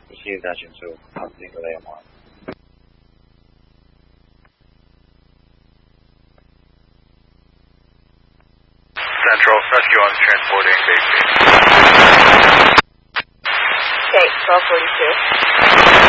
Proceed attention to Hunting Delay on 1. Central, rescue on transporting base. Okay, 1242.